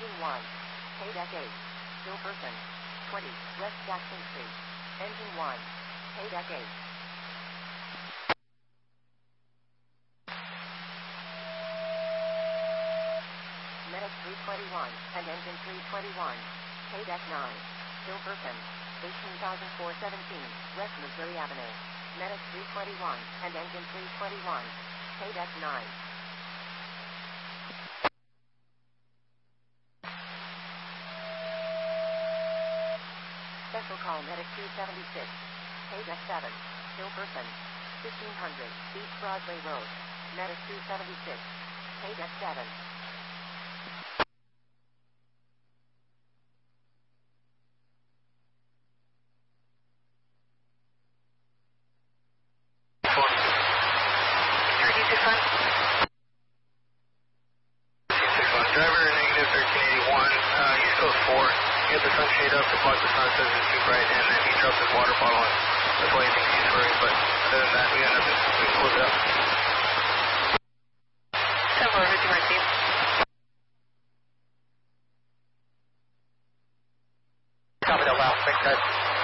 Engine 1. Paydeck 8. Still person. 20. West Jackson Street. Engine 1. Paydeck 8. Medic 321 and Engine 321. Paydeck 9. Still person. 18,417 West Missouri Avenue. Medic 321 and Engine 321. Paydeck 9. Special call Medic 276. Paydeck 7. Still person. 1500 East Broadway Road. Medic 276. Paydeck 7. Driver, negative 1381, East Coast 4. He had the sunshade up to block the sun, says it's too bright, and then he dropped his water bottle on. That's why he thinks he's hurrying, but other than that, we got nothing. We can close it up. 7-4, 50 Team. Copy that, wow. Thanks, guys.